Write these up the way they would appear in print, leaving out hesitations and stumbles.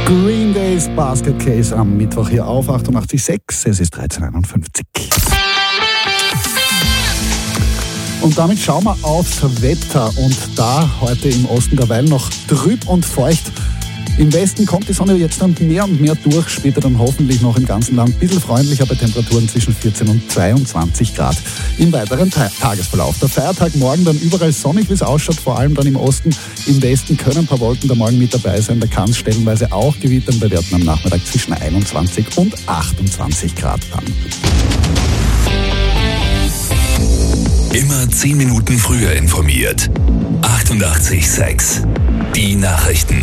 Green Days Basket Case am Mittwoch hier auf 88.6. Es ist 13.51. Und damit schauen wir aufs Wetter. Und da heute im Osten derweil noch trüb und feucht. Im Westen kommt die Sonne jetzt dann mehr und mehr durch, später dann hoffentlich noch im ganzen Land ein bisschen freundlicher bei Temperaturen zwischen 14 und 22 Grad im weiteren Tagesverlauf. Der Feiertag morgen dann überall sonnig, wie es ausschaut, vor allem dann im Osten. Im Westen können ein paar Wolken da morgen mit dabei sein, da kann es stellenweise auch gewittern bei Werten am Nachmittag zwischen 21 und 28 Grad dann. Immer 10 Minuten früher informiert. 88.6 Die Nachrichten.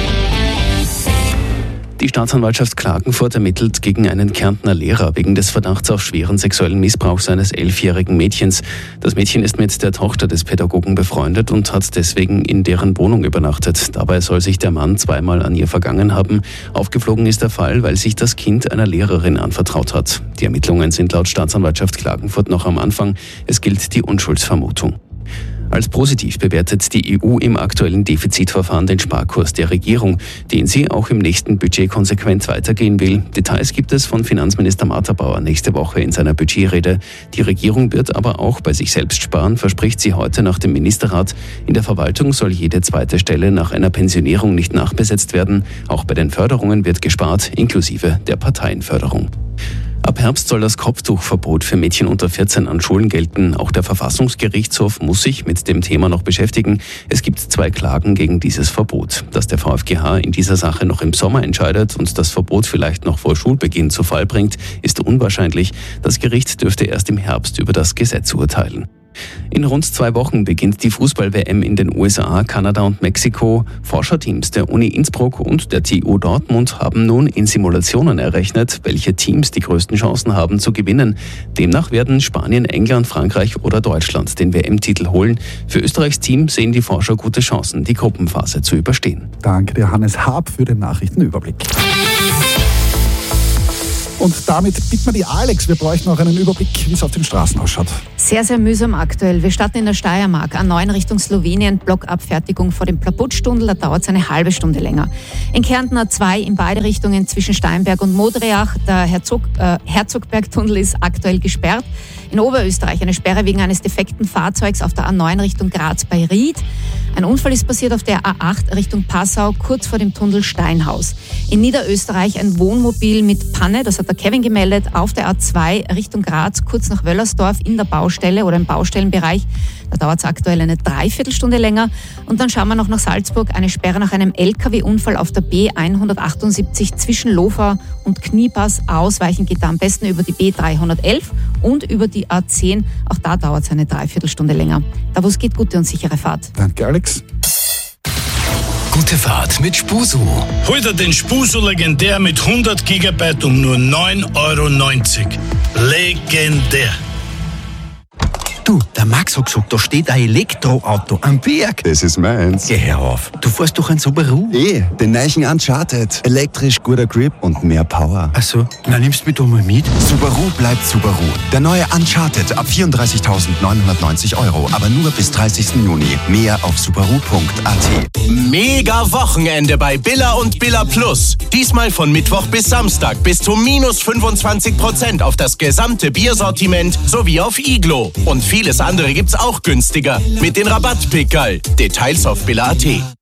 Die Staatsanwaltschaft Klagenfurt ermittelt gegen einen Kärntner Lehrer wegen des Verdachts auf schweren sexuellen Missbrauch seines 11-jährigen Mädchens. Das Mädchen ist mit der Tochter des Pädagogen befreundet und hat deswegen in deren Wohnung übernachtet. Dabei soll sich der Mann zweimal an ihr vergangen haben. Aufgeflogen ist der Fall, weil sich das Kind einer Lehrerin anvertraut hat. Die Ermittlungen sind laut Staatsanwaltschaft Klagenfurt noch am Anfang. Es gilt die Unschuldsvermutung. Als positiv bewertet die EU im aktuellen Defizitverfahren den Sparkurs der Regierung, den sie auch im nächsten Budget konsequent weitergehen will. Details gibt es von Finanzminister Martha Bauer nächste Woche in seiner Budgetrede. Die Regierung wird aber auch bei sich selbst sparen, verspricht sie heute nach dem Ministerrat. In der Verwaltung soll jede zweite Stelle nach einer Pensionierung nicht nachbesetzt werden. Auch bei den Förderungen wird gespart, inklusive der Parteienförderung. Ab Herbst soll das Kopftuchverbot für Mädchen unter 14 an Schulen gelten. Auch der Verfassungsgerichtshof muss sich mit dem Thema noch beschäftigen. Es gibt 2 Klagen gegen dieses Verbot. Dass der VfGH in dieser Sache noch im Sommer entscheidet und das Verbot vielleicht noch vor Schulbeginn zu Fall bringt, ist unwahrscheinlich. Das Gericht dürfte erst im Herbst über das Gesetz urteilen. In rund 2 Wochen beginnt die Fußball-WM in den USA, Kanada und Mexiko. Forscherteams der Uni Innsbruck und der TU Dortmund haben nun in Simulationen errechnet, welche Teams die größten Chancen haben zu gewinnen. Demnach werden Spanien, England, Frankreich oder Deutschland den WM-Titel holen. Für Österreichs Team sehen die Forscher gute Chancen, die Gruppenphase zu überstehen. Danke dir, Hannes Haab, für den Nachrichtenüberblick. Und damit bitten wir die Alex, wir bräuchten auch einen Überblick, wie es auf den Straßen ausschaut. Sehr, sehr mühsam aktuell. Wir starten in der Steiermark, A9 Richtung Slowenien, Blockabfertigung vor dem Plaputstundel, da dauert es eine halbe Stunde länger. In Kärnten A2 in beide Richtungen zwischen Steinberg und Modriach, der Herzogbergtunnel ist aktuell gesperrt. In Oberösterreich eine Sperre wegen eines defekten Fahrzeugs auf der A9 Richtung Graz bei Ried. Ein Unfall ist passiert auf der A8 Richtung Passau, kurz vor dem Tunnel Steinhaus. In Niederösterreich ein Wohnmobil mit Panne, das hat der Kevin gemeldet, auf der A2 Richtung Graz, kurz nach Wöllersdorf in der Baustelle oder im Baustellenbereich. Da dauert es aktuell eine Dreiviertelstunde länger. Und dann schauen wir noch nach Salzburg, eine Sperre nach einem LKW-Unfall auf der B178 zwischen Lofau und Kniepass. Ausweichen geht da am besten über die B311 und über die A10. Auch da dauert es eine Dreiviertelstunde länger. Da wo es geht, gute und sichere Fahrt. Danke, Alex. Gute Fahrt mit Spusu. Hol dir den Spusu Legendär mit 100 GB um nur 9,90 €. Legendär. Du, der Max hat gesagt, da steht ein Elektroauto am Berg. Das ist meins. Geh her auf. Du fährst doch ein Subaru. Den neuen Uncharted. Elektrisch, guter Grip und mehr Power. Ach so, na nimmst du mich doch mal mit. Subaru bleibt Subaru. Der neue Uncharted ab 34.990 €, aber nur bis 30. Juni. Mehr auf subaru.at. Mega Wochenende bei Billa und Billa Plus. Diesmal von Mittwoch bis Samstag bis zu minus 25% auf das gesamte Biersortiment sowie auf Iglo. Und vieles andere gibt's auch günstiger mit den Rabattpickerl. Details auf billa.at.